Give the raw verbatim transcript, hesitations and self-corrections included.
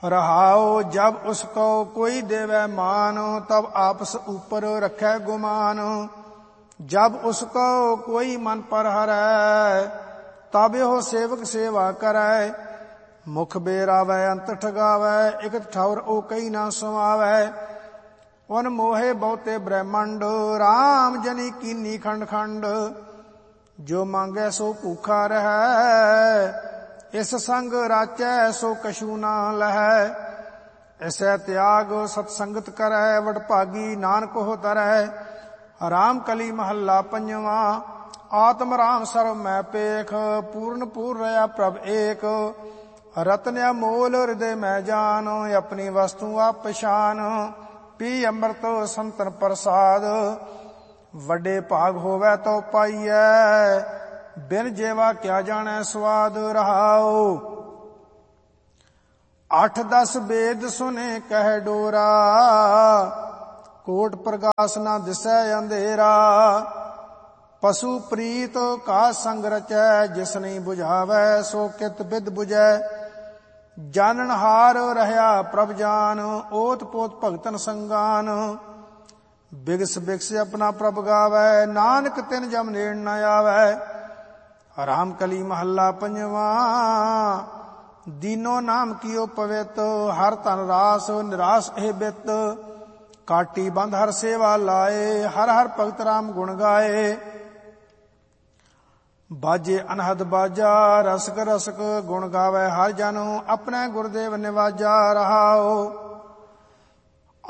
रहाओ जब उसको कोई देवै मान, तब आपस ऊपर रखै गुमान। जब उसको कोई मन पर हरै, तब यो सेवक सेवा करै। मुख बेरावै अंत ठगावै, इकत ठौर ओ कई ना समावै। उन मोहे बहुते ब्रह्मंड, राम जनी कीनी खंड खंड। जो मांगै सो भूखा रहै, इस संग राचै सो कछू ना लहै। ऐसै त्याग सतसंगत करै, वडभागी नानक हो तरै। राम कली महला पंजवा। आत्म राम सर्व मैं पेख, पूर्ण पूर्ण रया प्रभ एक। रतन अमोल हृदय मैं जान, अपनी वस्तु आप पछान। पी अमृत संतन प्रसाद, वड्डे भाग होवै तो पाइयै। बिन जेवा क्या जानै स्वाद रहाओ। अठ दस वेद सुने कह डोरा, कोट प्रकाश ना दिसै अंधेरा। पशु प्रीत का संग रचै, जिस नहीं बुझावै सो कित बिद बुझै। जानन हार रहया प्रभ जान, ओत पोत भगतन संगान। बिगस बिगस अपना प्रभ गावै, नानक तिन जम नेड़ न आवै। राम कली महला पंजवा। दीनो नाम कियो पवित, हर तन रास निराश ए बित। काटी बंद हर सेवा लाए, हर हर भगत राम गुण गाए। बाजे अनहद बाजा, रसक रसक गुण गावै हर जन। अपने गुरुदेव निवाजा रहाओ।